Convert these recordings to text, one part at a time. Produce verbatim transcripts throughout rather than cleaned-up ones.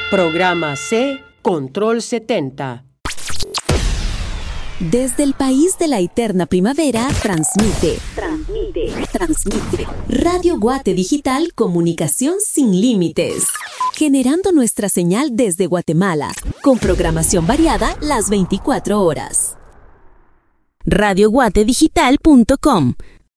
Programa C, Control setenta. Desde el país de la eterna primavera, transmite, transmite, transmite. Radio Guate Digital, comunicación sin límites. Generando nuestra señal desde Guatemala, con programación variada las veinticuatro horas. radio guate digital punto com.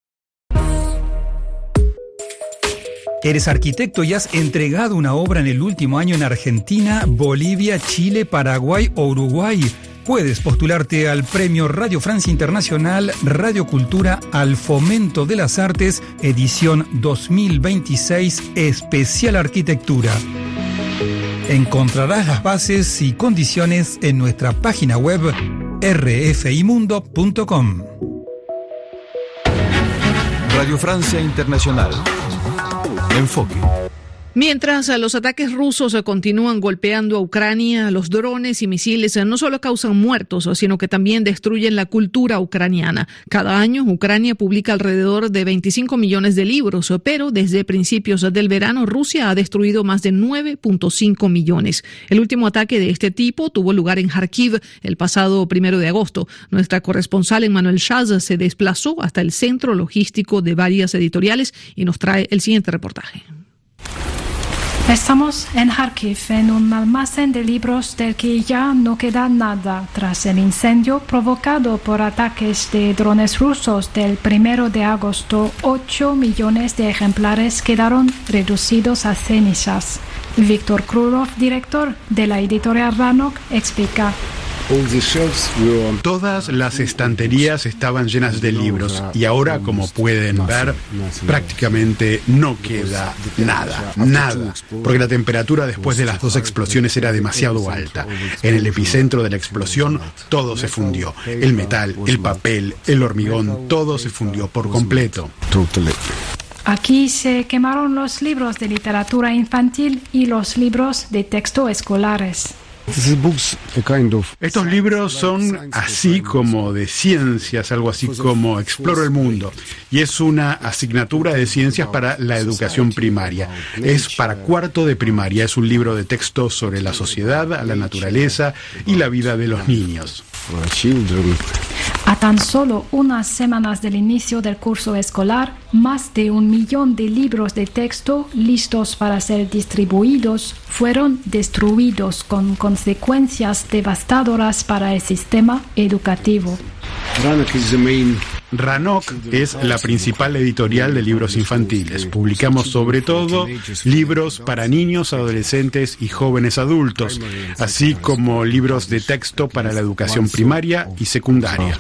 ¿Eres arquitecto y has entregado una obra en el último año en Argentina, Bolivia, Chile, Paraguay o Uruguay? Puedes postularte al Premio Radio Francia Internacional Radio Cultura al Fomento de las Artes, edición dos mil veintiséis, Especial Arquitectura. Encontrarás las bases y condiciones en nuestra página web r f i mundo punto com. Radio Francia Internacional. Enfoque. Mientras los ataques rusos continúan golpeando a Ucrania, los drones y misiles no solo causan muertos, sino que también destruyen la cultura ucraniana. Cada año, Ucrania publica alrededor de veinticinco millones de libros, pero desde principios del verano, Rusia ha destruido más de nueve punto cinco millones. El último ataque de este tipo tuvo lugar en Kharkiv el pasado primero de agosto. Nuestra corresponsal Emmanuel Chaz se desplazó hasta el centro logístico de varias editoriales y nos trae el siguiente reportaje. Estamos en Kharkiv, en un almacén de libros del que ya no queda nada tras el incendio provocado por ataques de drones rusos del primero de agosto. Ocho millones de ejemplares quedaron reducidos a cenizas. Víctor Krulov, director de la editorial Ranok, explica. Todas las estanterías estaban llenas de libros y ahora, como pueden ver, prácticamente no queda nada, nada, porque la temperatura después de las dos explosiones era demasiado alta. En el epicentro de la explosión todo se fundió, el metal, el papel, el hormigón, todo se fundió por completo. Aquí se quemaron los libros de literatura infantil y los libros de texto escolares. Estos libros son así como de ciencias, algo así como Exploro el Mundo, y es una asignatura de ciencias para la educación primaria. Es para cuarto de primaria, es un libro de texto sobre la sociedad, la naturaleza y la vida de los niños. A tan solo unas semanas del inicio del curso escolar, más de un millón de libros de texto listos para ser distribuidos fueron destruidos con consecuencias devastadoras para el sistema educativo. Ranok es la principal editorial de libros infantiles. Publicamos sobre todo libros para niños, adolescentes y jóvenes adultos, así como libros de texto para la educación primaria y secundaria.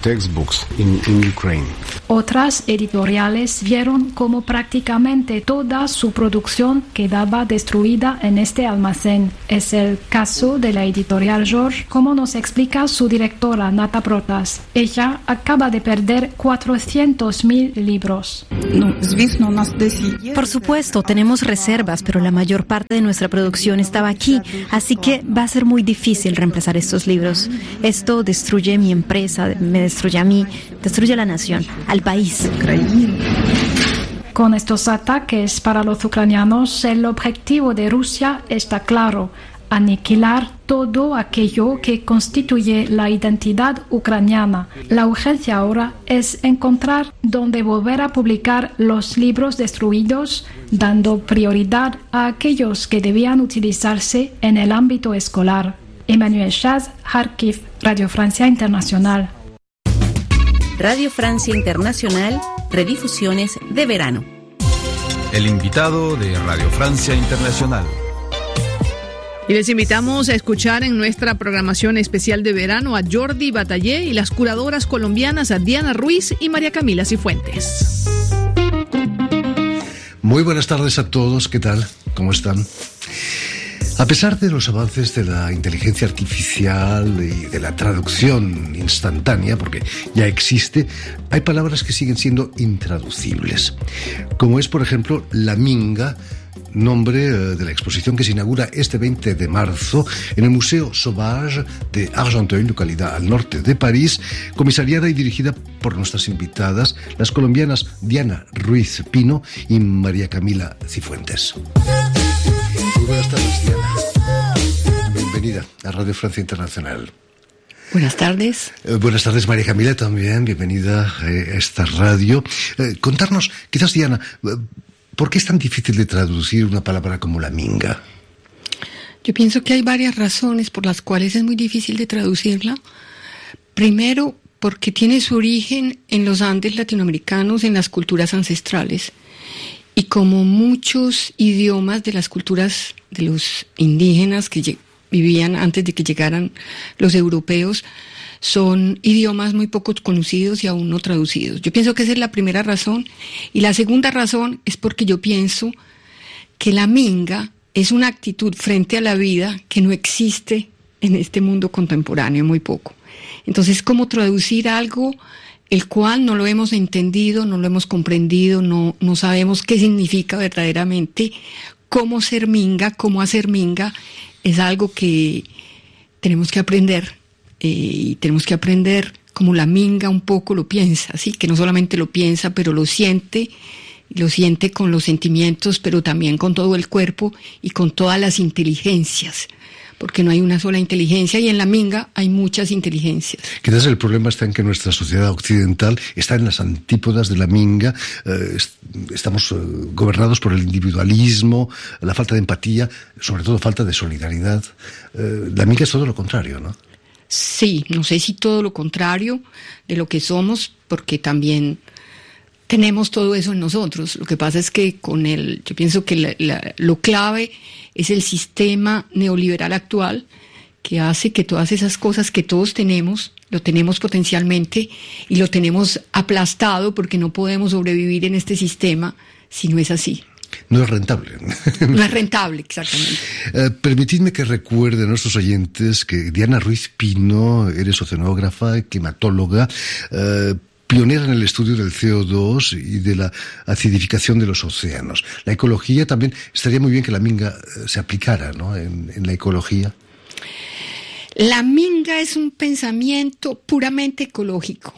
Otras editoriales vieron cómo prácticamente toda su producción quedaba destruida en este almacén. Es el caso de la editorial George, como nos explica su directora Nata Protas. Ella acaba de perder cuatrocientos mil libros. Por supuesto, tenemos reservas, pero la mayor parte de nuestra producción estaba aquí, así que va a ser muy difícil reemplazar estos libros. Esto destruye mi empresa, me destruye a mí, destruye a la nación, al país. Con estos ataques para los ucranianos, el objetivo de Rusia está claro: aniquilar todo aquello que constituye la identidad ucraniana. La urgencia ahora es encontrar dónde volver a publicar los libros destruidos, dando prioridad a aquellos que debían utilizarse en el ámbito escolar. Emmanuel Chaz, Kharkiv, Radio Francia Internacional. Radio Francia Internacional, redifusiones de verano. El invitado de Radio Francia Internacional. Y les invitamos a escuchar en nuestra programación especial de verano a Jordi Batallé y las curadoras colombianas a Diana Ruiz y María Camila Cifuentes. Muy buenas tardes a todos, ¿qué tal? ¿Cómo están? A pesar de los avances de la inteligencia artificial y de la traducción instantánea, porque ya existe, hay palabras que siguen siendo intraducibles, como es, por ejemplo, la minga, nombre de la exposición que se inaugura este veinte de marzo en el Museo Sauvage de Argenteuil, localidad al norte de París, comisariada y dirigida por nuestras invitadas, las colombianas Diana Ruiz Pino y María Camila Cifuentes. Muy buenas tardes, Diana. a Radio Francia Internacional. Buenas tardes. Eh, buenas tardes, María Camila, también. Bienvenida eh, a esta radio. Eh, contarnos, quizás, Diana, eh, ¿por qué es tan difícil de traducir una palabra como la minga? Yo pienso que hay varias razones por las cuales es muy difícil de traducirla. Primero, porque tiene su origen en los Andes latinoamericanos, en las culturas ancestrales. Y como muchos idiomas de las culturas de los indígenas que lleg- vivían antes de que llegaran los europeos, son idiomas muy poco conocidos y aún no traducidos. Yo pienso que esa es la primera razón. Y la segunda razón es porque yo pienso que la minga es una actitud frente a la vida que no existe en este mundo contemporáneo, muy poco. Entonces, ¿cómo traducir algo el cual no lo hemos entendido, no lo hemos comprendido, no, no sabemos qué significa verdaderamente? Cómo ser minga, cómo hacer minga, es algo que tenemos que aprender. Eh, y tenemos que aprender como la minga un poco lo piensa, ¿sí? Que no solamente lo piensa, pero lo siente, lo siente con los sentimientos, pero también con todo el cuerpo y con todas las inteligencias, porque no hay una sola inteligencia y en la minga hay muchas inteligencias. Quizás el problema está en que nuestra sociedad occidental está en las antípodas de la minga. Eh, est- estamos eh, gobernados por el individualismo, la falta de empatía, sobre todo falta de solidaridad. Eh, la minga es todo lo contrario, ¿no? Sí, no sé si todo lo contrario de lo que somos, porque también tenemos todo eso en nosotros. Lo que pasa es que con el, yo pienso que la, la, lo clave es el sistema neoliberal actual, que hace que todas esas cosas que todos tenemos, lo tenemos potencialmente y lo tenemos aplastado porque no podemos sobrevivir en este sistema si no es así. No es rentable. No es rentable, exactamente. Eh, permitidme que recuerde a nuestros oyentes que Diana Ruiz Pino, eres oceanógrafa, climatóloga, eh, pionera en el estudio del C O dos y de la acidificación de los océanos. La ecología también, estaría muy bien que la minga eh, se aplicara, ¿no?, en, en la ecología. La minga es un pensamiento puramente ecológico.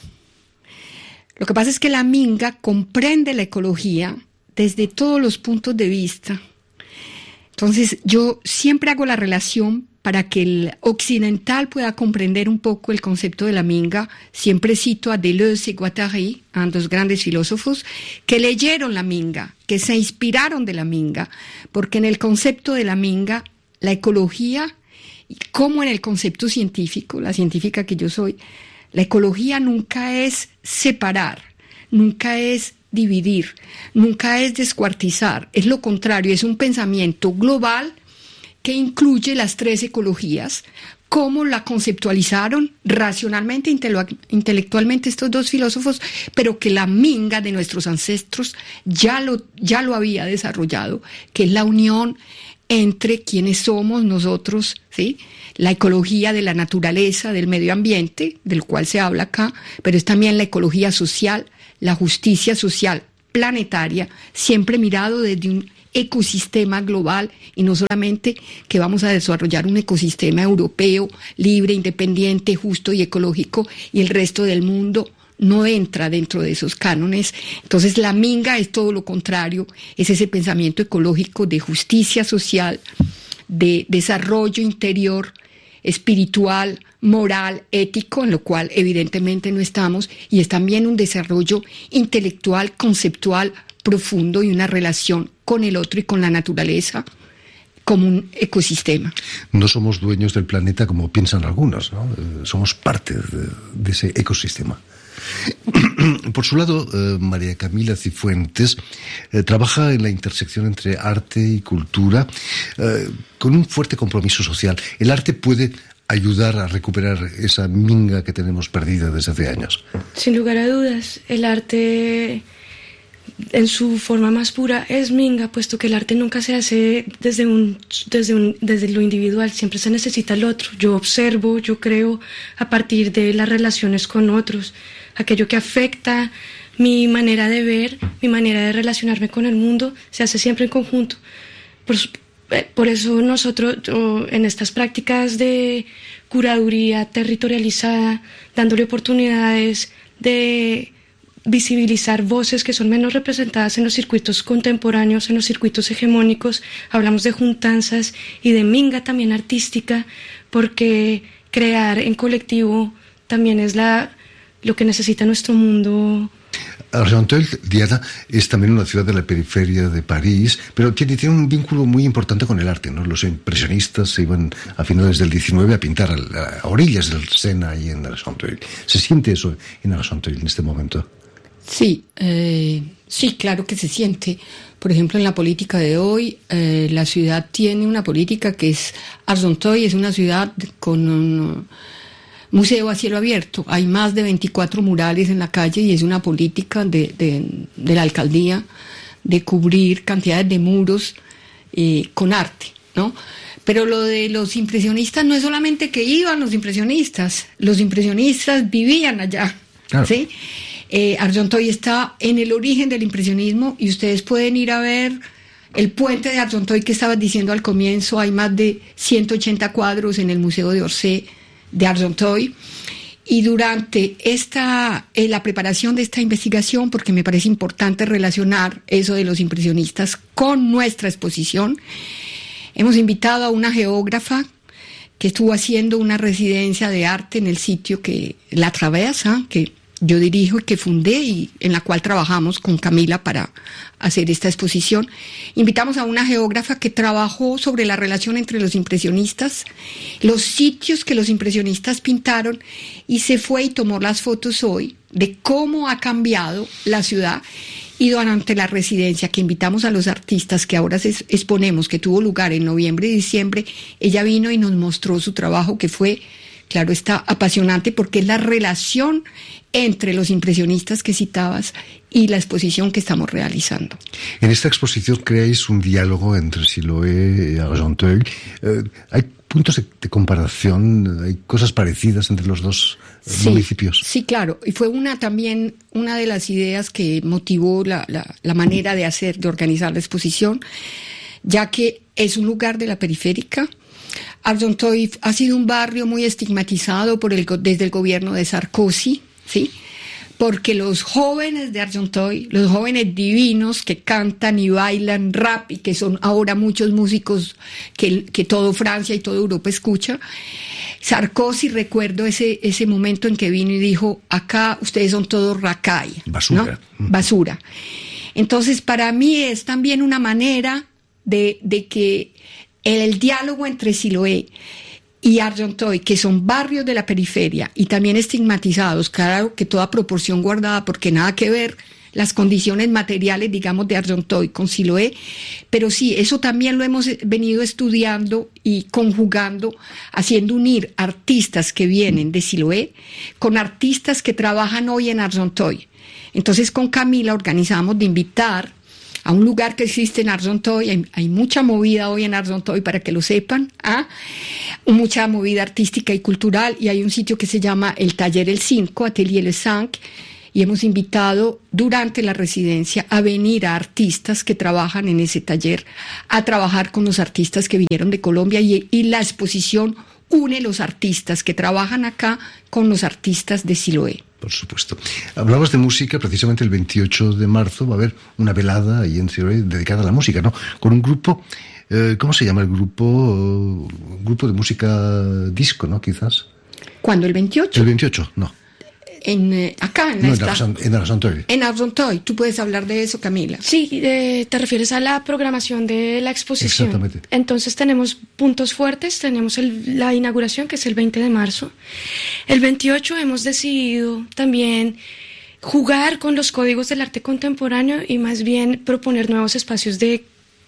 Lo que pasa es que la minga comprende la ecología desde todos los puntos de vista. Entonces, yo siempre hago la relación para que el occidental pueda comprender un poco el concepto de la minga. Siempre cito a Deleuze y Guattari, a dos grandes filósofos, que leyeron la minga, que se inspiraron de la minga, porque en el concepto de la minga, la ecología, como en el concepto científico, la científica que yo soy, la ecología nunca es separar, nunca es dividir, nunca es descuartizar, es lo contrario, es un pensamiento global que incluye las tres ecologías, como la conceptualizaron racionalmente, intele- intelectualmente estos dos filósofos, pero que la minga de nuestros ancestros ya lo, ya lo había desarrollado, que es la unión entre quienes somos nosotros, ¿sí? La ecología de la naturaleza, del medio ambiente, del cual se habla acá, pero es también la ecología social, la justicia social planetaria, siempre mirado desde un ecosistema global y no solamente que vamos a desarrollar un ecosistema europeo, libre, independiente, justo y ecológico, y el resto del mundo no entra dentro de esos cánones. Entonces la minga es todo lo contrario, es ese pensamiento ecológico de justicia social, de desarrollo interior, espiritual, moral, ético, en lo cual evidentemente no estamos, y es también un desarrollo intelectual, conceptual, profundo y una relación con el otro y con la naturaleza como un ecosistema. No somos dueños del planeta como piensan algunos, ¿no? Eh, somos parte de, de ese ecosistema. Por su lado, eh, María Camila Cifuentes eh, trabaja en la intersección entre arte y cultura eh, con un fuerte compromiso social. El arte puede ayudar a recuperar esa minga que tenemos perdida desde hace años. Sin lugar a dudas, el arte en su forma más pura es minga, puesto que el arte nunca se hace desde un, desde un, desde lo individual, siempre se necesita el otro. Yo observo, yo creo a partir de las relaciones con otros, aquello que afecta mi manera de ver, mi manera de relacionarme con el mundo, se hace siempre en conjunto. Por, por eso nosotros en estas prácticas de curaduría territorializada, dándole oportunidades de visibilizar voces que son menos representadas en los circuitos contemporáneos, en los circuitos hegemónicos. Hablamos de juntanzas y de minga también artística, porque crear en colectivo también es la, lo que necesita nuestro mundo. Argenteuil, Diana, es también una ciudad de la periferia de París, pero tiene, tiene un vínculo muy importante con el arte, ¿no? Los impresionistas se iban a finales del diecinueve a pintar a, a orillas del Sena y en Argenteuil. ¿Se siente eso en Argenteuil en este momento? Sí, eh, sí, claro que se siente. Por ejemplo, en la política de hoy, eh, la ciudad tiene una política que es Argenteuil, es una ciudad con un museo a cielo abierto. Hay más de veinticuatro murales en la calle y es una política de, de, de la alcaldía de cubrir cantidades de muros eh, con arte, ¿no? Pero lo de los impresionistas no es solamente que iban los impresionistas, los impresionistas vivían allá, claro. ¿Sí? Eh, Argenteuil está en el origen del impresionismo y ustedes pueden ir a ver el puente de Argenteuil que estabas diciendo al comienzo. Hay más de ciento ochenta cuadros en el Museo de Orsay de Argenteuil, y durante esta eh, la preparación de esta investigación, porque me parece importante relacionar eso de los impresionistas con nuestra exposición, hemos invitado a una geógrafa que estuvo haciendo una residencia de arte en el sitio que La Traversa, que yo dirijo y que fundé y en la cual trabajamos con Camila para hacer esta exposición. Invitamos a una geógrafa que trabajó sobre la relación entre los impresionistas, los sitios que los impresionistas pintaron, y se fue y tomó las fotos hoy de cómo ha cambiado la ciudad. Y durante la residencia que invitamos a los artistas que ahora se exponemos, que tuvo lugar en noviembre y diciembre, ella vino y nos mostró su trabajo, que fue, claro, está apasionante, porque es la relación entre los impresionistas que citabas y la exposición que estamos realizando. En esta exposición creáis un diálogo entre Siloé y Argenteuil. Eh, ¿Hay puntos de, de comparación? ¿Hay cosas parecidas entre los dos sí, municipios? Sí, claro. Y fue una también una de las ideas que motivó la, la, la manera de hacer, de organizar la exposición, ya que es un lugar de la periférica. Argenteuil ha sido un barrio muy estigmatizado por el, desde el gobierno de Sarkozy, ¿sí? Porque los jóvenes de Argenteuil, los jóvenes divinos que cantan y bailan rap y que son ahora muchos músicos que, que todo Francia y toda Europa escucha, Sarkozy, recuerdo ese, ese momento en que vino y dijo, acá ustedes son todos racay, basura, ¿no? Basura. Entonces, para mí es también una manera de, de que el, el diálogo entre Siloé y Argenteuil, que son barrios de la periferia y también estigmatizados, claro que toda proporción guardada, porque nada que ver las condiciones materiales, digamos, de Argenteuil con Siloé, pero sí, eso también lo hemos venido estudiando y conjugando, haciendo unir artistas que vienen de Siloé con artistas que trabajan hoy en Argenteuil. Entonces, con Camila organizamos de invitar a un lugar que existe en Argenteuil. Hay, hay mucha movida hoy en Argenteuil, para que lo sepan, ¿ah? Mucha movida artística y cultural, y hay un sitio que se llama el Taller El Cinco, Atelier Le Cinq, y hemos invitado durante la residencia a venir a artistas que trabajan en ese taller, a trabajar con los artistas que vinieron de Colombia, y, y la exposición une los artistas que trabajan acá con los artistas de Siloé. Por supuesto. Hablabas de música, precisamente el veintiocho de marzo va a haber una velada ahí en Siloé dedicada a la música, ¿no? Con un grupo, eh, ¿cómo se llama el grupo? Un grupo de música disco, ¿no? Quizás. ¿Cuándo? ¿El veintiocho? El veintiocho, no. En, eh, acá, en, no, esta... en Argenteuil. En Argenteuil. ¿Tú puedes hablar de eso, Camila? Sí, eh, te refieres a la programación de la exposición. Exactamente. Entonces tenemos puntos fuertes, tenemos el, la inauguración, que es el veinte de marzo. El veintiocho hemos decidido también jugar con los códigos del arte contemporáneo y más bien proponer nuevos espacios de,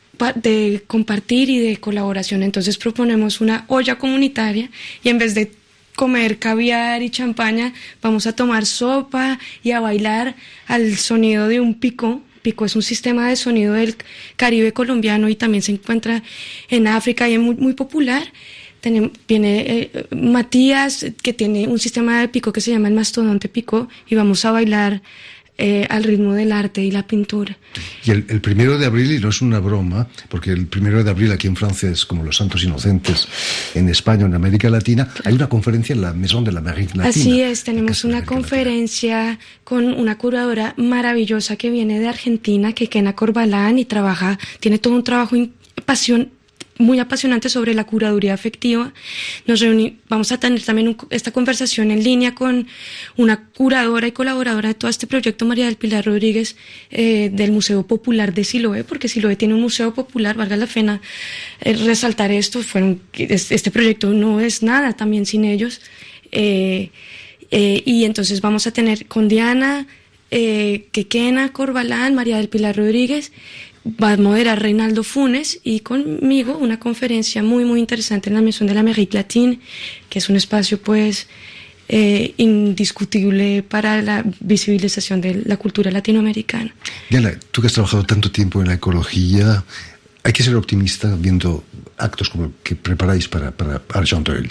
de compartir y de colaboración. Entonces proponemos una olla comunitaria, y en vez de comer caviar y champaña, vamos a tomar sopa y a bailar al sonido de un picó. Picó es un sistema de sonido del Caribe colombiano y también se encuentra en África y es muy, muy popular. Tiene, viene eh, Matías, que tiene un sistema de picó que se llama el mastodonte picó, y vamos a bailar eh, al ritmo del arte y la pintura. Y el, el primero de abril, y no es una broma, porque el primero de abril aquí en Francia es como los Santos Inocentes, en España, en América Latina, hay una conferencia en la Maison de l'Amérique Latina. Así es, tenemos una conferencia con una curadora maravillosa que viene de Argentina, que Kena Corbalán, y trabaja, tiene todo un trabajo in, pasión, muy apasionante sobre la curaduría afectiva. Nos reuni, vamos a tener también un, esta conversación en línea con una curadora y colaboradora de todo este proyecto, María del Pilar Rodríguez, eh, del Museo Popular de Siloé, porque Siloé tiene un museo popular, valga la pena eh, resaltar esto. Fueron, este proyecto no es nada también sin ellos. Eh, eh, y entonces vamos a tener con Diana, eh, Kekena Corbalán, María del Pilar Rodríguez, va a moderar Reinaldo Funes, y conmigo una conferencia muy muy interesante en la Maison de l'Amérique Latine, que es un espacio pues eh, indiscutible para la visibilización de la cultura latinoamericana. Diana, tú que has trabajado tanto tiempo en la ecología, hay que ser optimista viendo actos como el que preparáis para, para Argenteuil.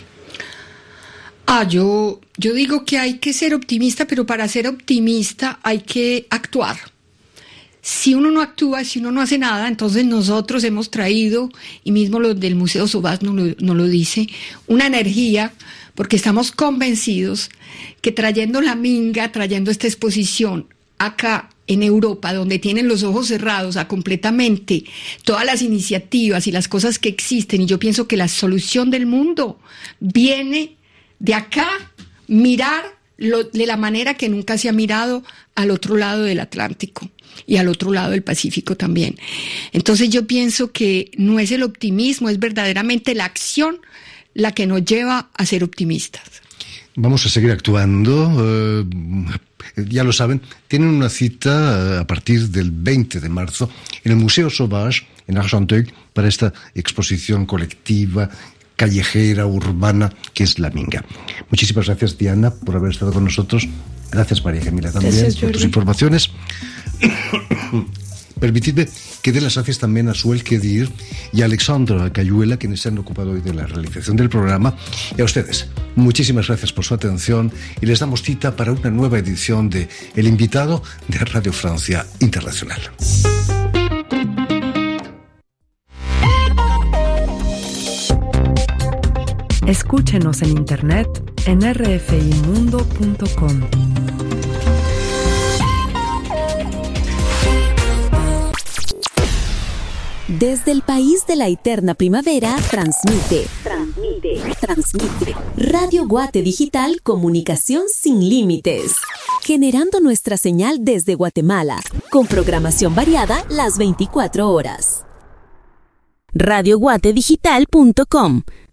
Ah, yo, yo digo que hay que ser optimista, pero para ser optimista hay que actuar. Si uno no actúa, si uno no hace nada, entonces nosotros hemos traído, y mismo los del Museo Sauvage nos lo, nos lo dice, una energía, porque estamos convencidos que trayendo la minga, trayendo esta exposición acá en Europa, donde tienen los ojos cerrados a completamente todas las iniciativas y las cosas que existen, y yo pienso que la solución del mundo viene de acá, mirar lo, de la manera que nunca se ha mirado al otro lado del Atlántico y al otro lado del Pacífico también. Entonces yo pienso que no es el optimismo, es verdaderamente la acción la que nos lleva a ser optimistas. Vamos a seguir actuando, eh, ya lo saben, tienen una cita a partir del veinte de marzo en el Museo Sauvage, en Argenteuil, para esta exposición colectiva, callejera, urbana, que es la minga. Muchísimas gracias, Diana, por haber estado con nosotros. Gracias, María Camila, también, gracias, por tus informaciones. Permitidme que dé las gracias también a Suel Kedir y a Alexandra Cayuela, quienes se han ocupado hoy de la realización del programa. Y a ustedes, muchísimas gracias por su atención, y les damos cita para una nueva edición de El Invitado de Radio Francia Internacional. Escúchenos en internet en r f i mundo punto com. Desde el país de la eterna primavera, transmite, transmite, transmite. Radio Guate Digital, comunicación sin límites. Generando nuestra señal desde Guatemala, con programación variada las veinticuatro horas. radio guate digital punto com